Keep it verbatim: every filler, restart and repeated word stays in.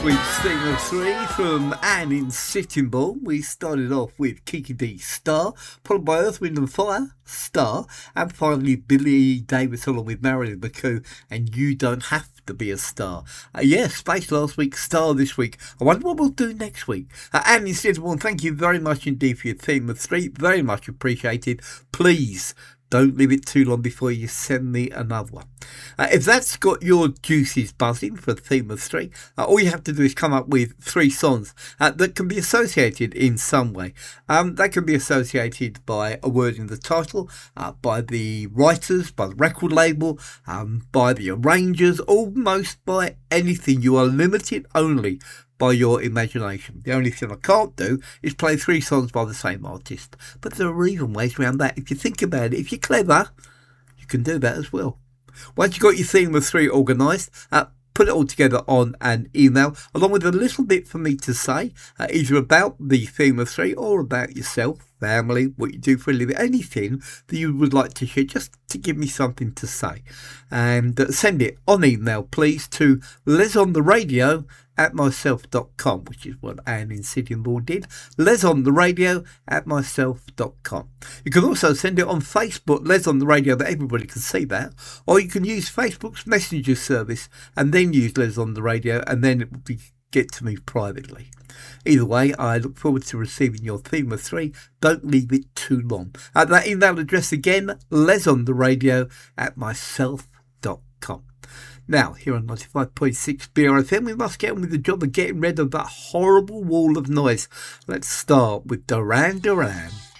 Week's theme of three from Anne in Sittingbourne. We started off with Kiki D, Star, followed by Earth, Wind and Fire, Star, and finally Billy Davis along with Marilyn McCoo and You Don't Have to Be a Star. Uh, yeah, Space last week, Star this week. I wonder what we'll do next week. Uh, Anne in Sittingbourne, thank you very much indeed for your theme of three. Very much appreciated. Please don't leave it too long before you send me another one. Uh, if that's got your juices buzzing for the theme of three, uh, all you have to do is come up with three songs uh, that can be associated in some way. Um, they can be associated by a word in the title, uh, by the writers, by the record label, um, by the arrangers, almost by anything. You are limited only by your imagination. The only thing I can't do is play three songs by the same artist. But there are even ways around that. If you think about it, if you're clever, you can do that as well. Once you've got your theme of three organised, uh, put it all together on an email, along with a little bit for me to say, uh, either about the theme of three or about yourself, family, what you do for a living, anything that you would like to share, just to give me something to say. And uh, send it on email, please, to lesontheradio at myself dot com, which is what Anne in Sittingbourne did. lesontheradio at myself dot com. You can also send it on Facebook, Les on the Radio, that everybody can see that. Or you can use Facebook's Messenger service and then use Les on the Radio, and then it will be, get to me privately. Either way, I look forward to receiving your theme of three. Don't leave it too long. At that email address again, lesontheradio at myself dot com. Now, here on ninety-five point six B R F M, we must get on with the job of getting rid of that horrible wall of noise. Let's start with Duran Duran.